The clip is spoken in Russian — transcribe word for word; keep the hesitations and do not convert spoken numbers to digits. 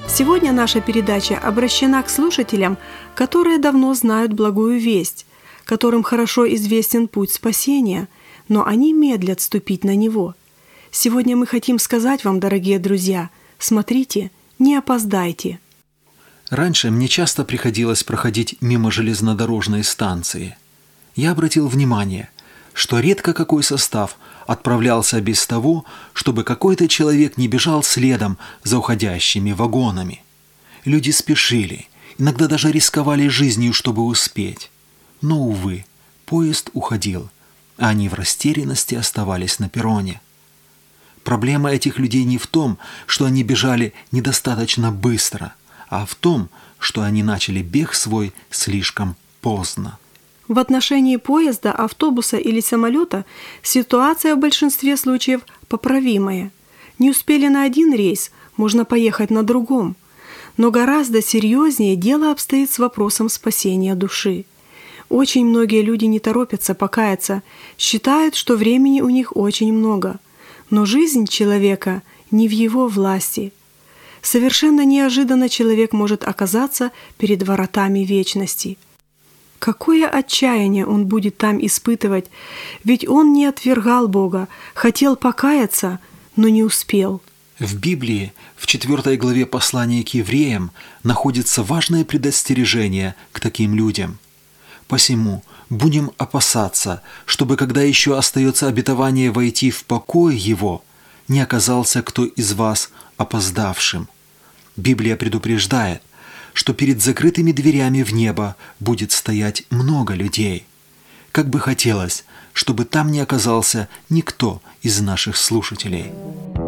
Сегодня наша передача обращена к слушателям, которые давно знают благую весть, которым хорошо известен путь спасения, но они медлят ступить на него. Сегодня мы хотим сказать вам, дорогие друзья, смотрите, не опоздайте. Раньше мне часто приходилось проходить мимо железнодорожной станции. Я обратил внимание, что редко какой состав отправлялся без того, чтобы какой-то человек не бежал следом за уходящими вагонами. Люди спешили, иногда даже рисковали жизнью, чтобы успеть. Но, увы, поезд уходил, а они в растерянности оставались на перроне. Проблема этих людей не в том, что они бежали недостаточно быстро, а в том, что они начали бег свой слишком поздно. В отношении поезда, автобуса или самолета ситуация в большинстве случаев поправимая. Не успели на один рейс, можно поехать на другом. Но гораздо серьезнее дело обстоит с вопросом спасения души. Очень многие люди не торопятся покаяться, считают, что времени у них очень много. Но жизнь человека не в его власти. Совершенно неожиданно человек может оказаться перед воротами вечности. Какое отчаяние он будет там испытывать, ведь он не отвергал Бога, хотел покаяться, но не успел. В Библии, в четвертой главе послания к евреям, находится важное предостережение к таким людям. «Посему будем опасаться, чтобы, когда еще остается обетование войти в покой его, не оказался кто из вас опоздавшим». Библия предупреждает, что перед закрытыми дверями в небо будет стоять много людей. Как бы хотелось, чтобы там не оказался никто из наших слушателей.